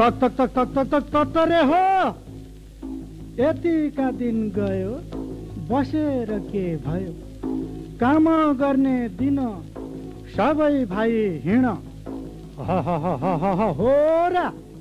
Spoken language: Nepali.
तक तक तक तक तक तक तक रे हो। यतिका दिन गयो बसेर के भयो, काम गर्ने दिन सबै भाइ हिँड। हो र